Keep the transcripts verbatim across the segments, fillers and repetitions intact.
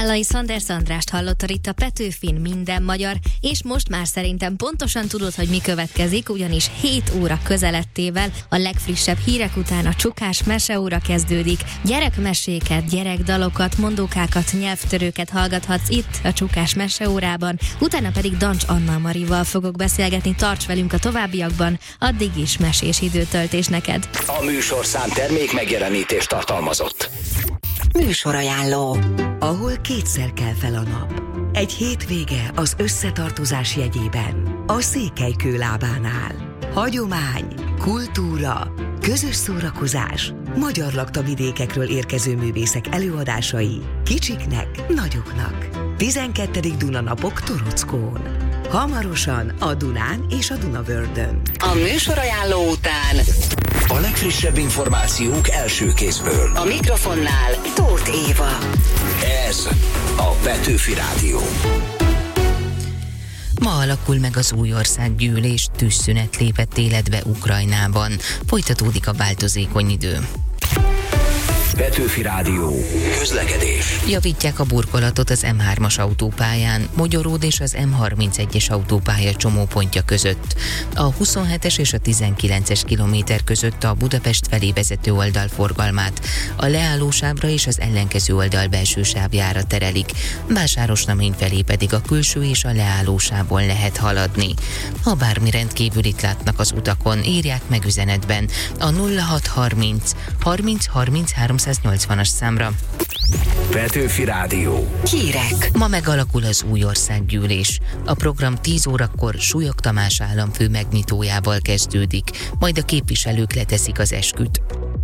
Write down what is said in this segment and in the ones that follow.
Zállai Szanders Andrást hallottad itt a Petőfin Minden Magyar, és most már szerintem pontosan tudod, hogy mi következik, ugyanis hét óra közelettével a legfrissebb hírek után a Csukás meseóra kezdődik. Gyerekmeséket, gyerekdalokat, mondókákat, nyelvtörőket hallgathatsz itt a Csukás meseórában, utána pedig Dancs Anna Marival fogok beszélgetni, tarts velünk a továbbiakban, addig is mesés időtöltés neked. A műsorszám termék megjelenítést tartalmazott. Műsorajánló, ahol kétszer kell fel a nap. Egy hétvége az összetartozás jegyében, a Székelykő lábánál. Hagyomány, kultúra, közös szórakozás, magyar laktavidékekről érkező művészek előadásai, kicsiknek, nagyoknak. tizenkettedik Dunanapok Torockón. Hamarosan a Dunán és a Dunavördön. A műsorajánló után a legfrissebb információk első kézből. A mikrofonnál Tóth Éva. Ez a Petőfi Rádió. Ma alakul meg az új országgyűlés, tűzszünet lépett életbe Ukrajnában. Folytatódik a változékony idő. Petőfi Rádió. Közlekedés. Javítják a burkolatot az em hármas autópályán, Mogyoród és az em harmincegyes autópálya csomópontja között. A huszonhetes és a tizenkilences kilométer között a Budapest felé vezető oldal forgalmát, a leállósávra és az ellenkező oldal belső sávjára terelik, Vásárosnamény felé pedig a külső és a leállósávon lehet haladni. Ha bármi rendkívülit látnak az utakon, írják meg üzenetben a nulla hat harminc harminc harminc háromszáznyolcvanas számra. Petőfi Rádió. Hírek. Ma megalakul az új országgyűlés. A program tíz órakor Súlyog Tamás államfő megnyitójával kezdődik, majd a képviselők leteszik az esküt.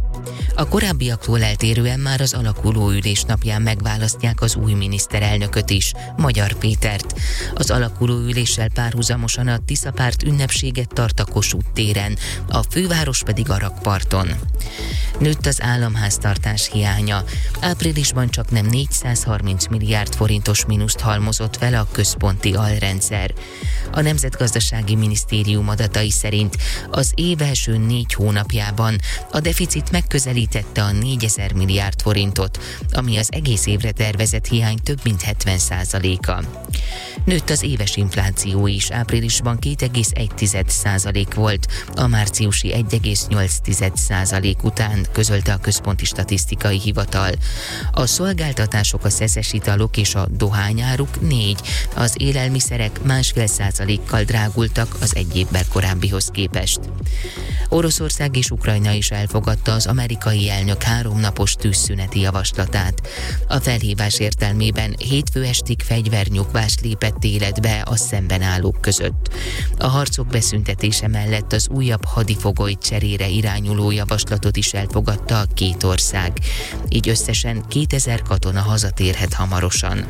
A korábbiaktól eltérően már az alakuló ülés napján megválasztják az új miniszterelnököt is, Magyar Pétert. Az alakuló üléssel párhuzamosan a Tiszapárt ünnepséget tart a Kossuth téren, a főváros pedig a rakparton. Nőtt az államháztartás hiánya. Áprilisban csak nem négyszázharminc milliárd forintos mínuszt halmozott fel a központi alrendszer. A Nemzetgazdasági Minisztérium adatai szerint az év első négy hónapjában a deficit megközelítette a négyezer milliárd forintot, ami az egész évre tervezett hiány több mint hetven százaléka. Nőtt az éves infláció is, áprilisban két egész egy százalék volt, a márciusi egy egész nyolc százalék után, közölte a Központi Statisztikai Hivatal. A szolgáltatások, a szeszes italok és a dohányáruk négy, az élelmiszerek másfél százalékkal drágultak az egy évvel korábbihoz képest. Oroszország és Ukrajna is elfogadta az amerikai elnök háromnapos tűzszüneti javaslatát. A felhívás értelmében hétfő estig fegyvernyugvás lépett életbe a szemben állók között. A harcok beszüntetése mellett az újabb hadifogoly cserére irányuló javaslatot is elfogadta a két ország. Így összesen kétezer katona hazatérhet hamarosan.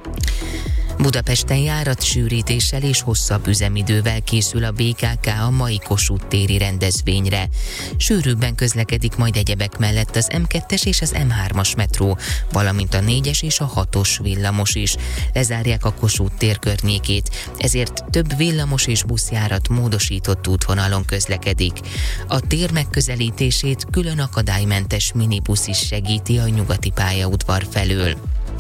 Budapesten járatsűrítéssel és hosszabb üzemidővel készül a bé ká ká a mai Kossuth téri rendezvényre. Sűrűbben közlekedik majd egyebek mellett az em kettes és az em hármas metró, valamint a négyes és a hatos villamos is. Lezárják a Kossuth tér környékét, ezért több villamos és buszjárat módosított útvonalon közlekedik. A tér megközelítését külön akadálymentes minibusz is segíti a nyugati pályaudvar felől.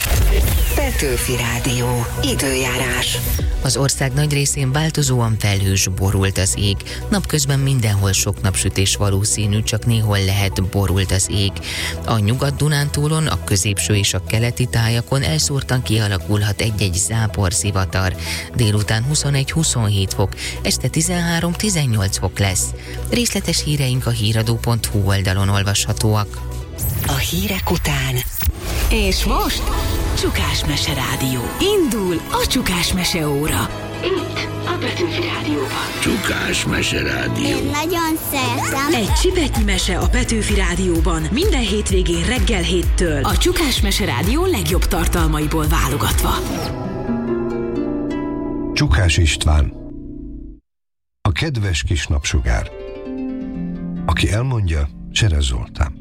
Petőfi Rádió. Időjárás. Az ország nagy részén változóan felhős, borult az ég. Napközben mindenhol sok napsütés valószínű, csak néhol lehet borult az ég. A Nyugat-Dunántúlon, a középső és a keleti tájakon elszórtan kialakulhat egy-egy záporzivatar. Délután huszonegy-huszonhét fok, este tizenhárom-tizennyolc fok lesz. Részletes híreink a híradó pont hu oldalon olvashatóak. A hírek után. És most Csukás Mese Rádió. Indul a Csukás Mese óra. Itt a Petőfi Rádióban. Csukás Mese Rádió. Én nagyon szeretem. Egy csipetnyi mese a Petőfi Rádióban minden hétvégén reggel héttől. A Csukás Mese Rádió legjobb tartalmaiból válogatva. Csukás István. A kedves kis napsugár. Aki elmondja, Serez Zoltán.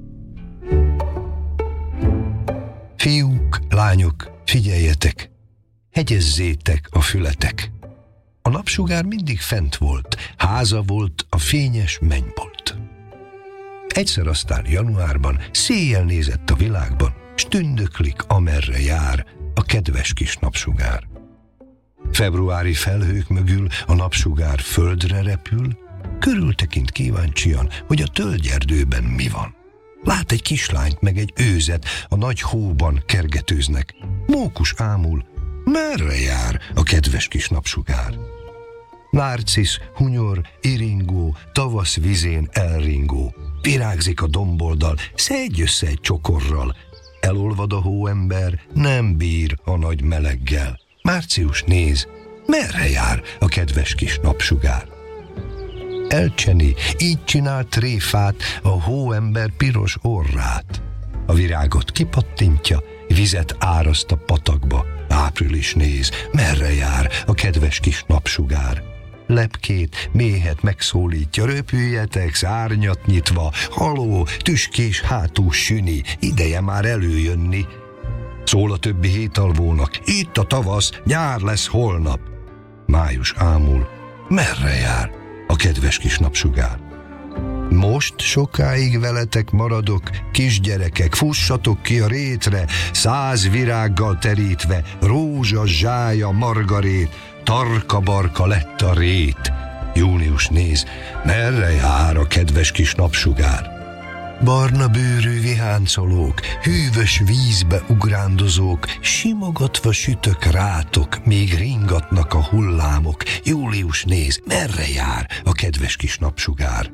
Fiúk, lányok, figyeljetek, hegyezzétek a fületek. A napsugár mindig fent volt, háza volt a fényes mennybolt. Egyszer aztán januárban széjjel nézett a világban, s tündöklik, amerre jár, a kedves kis napsugár. Februári felhők mögül a napsugár földre repül, körültekint kíváncsian, hogy a tölgyerdőben mi van. Lát egy kislányt meg egy őzet, a nagy hóban kergetőznek. Mókus ámul, merre jár a kedves kis napsugár? Nárcisz, hunyor, iringó, tavasz vizén elringó. Virágzik a domboldal, szedj össze egy csokorral. Elolvad a hóember, nem bír a nagy meleggel. Március néz, merre jár a kedves kis napsugár? Elcseni, így csinál tréfát a hóember piros orrát. A virágot kipattintja, vizet áraszt a patakba. Április néz, merre jár a kedves kis napsugár? Lepkét, méhet megszólítja, röpüljetek szárnyat nyitva, haló, tüskés hátú süni, ideje már előjönni. Szól a többi hétalvónak, itt a tavasz, nyár lesz holnap. Május ámul, merre jár a kedves kis napsugár? Most sokáig veletek maradok, kisgyerekek, fussatok ki a rétre, száz virággal terítve, rózsa, zsája, margarét, tarka-barka lett a rét. Június néz, merre jár a kedves kis napsugár? Barna bőrű viháncolók, hűvös vízbe ugrándozók, simogatva sütök rátok, még ringatnak a hullámok. Július néz, merre jár a kedves kis napsugár?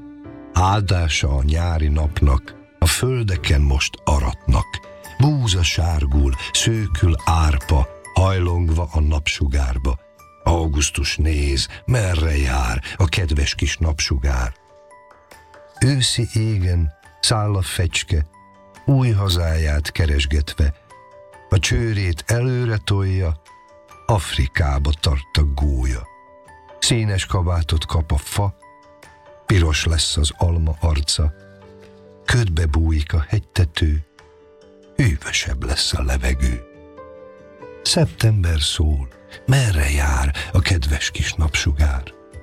Áldása a nyári napnak, a földeken most aratnak. Búza sárgul, szőkül árpa, hajlongva a napsugárba. Augusztus néz, merre jár a kedves kis napsugár? Őszi égen száll a fecske, új hazáját keresgetve, a csőrét előre tolja, Afrikába tart a gólya. Színes kabátot kap a fa, piros lesz az alma arca, ködbe bújik a hegytető, hűvösebb lesz a levegő. Szeptember szól, merre jár a kedves kis napsugár?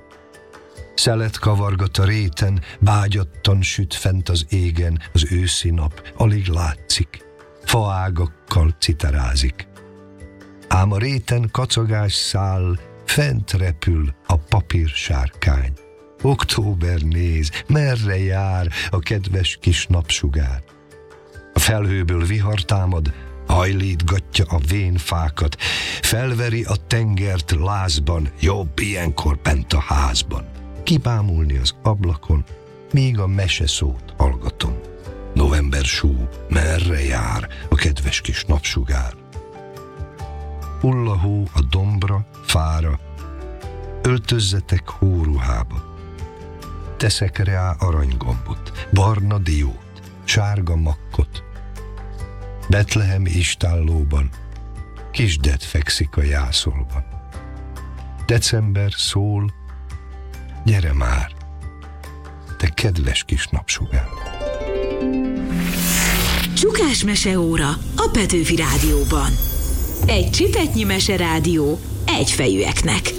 Szelet kavargat a réten, bágyattan süt fent az égen, az őszi nap alig látszik, faágakkal citerázik. Ám a réten kacagás száll, fent repül a papír sárkány. Október néz, merre jár a kedves kis napsugár? A felhőből vihar támad, hajlítgatja a vén fákat, felveri a tengert lázban, jobb ilyenkor bent a házban. Kibámulni az ablakon, míg a meseszót hallgatom. November sú, merre jár a kedves kis napsugár? Hull a hó a dombra, fára, öltözzetek hóruhába. Teszek rá aranygombot, barna diót, sárga makkot. Betlehem istállóban kisdet fekszik a jászolban. December szól, gyere már, te kedves kis napsugár! Csukás meseóra a Petőfi Rádióban. Egy csipetnyi meserádió egyfejűeknek.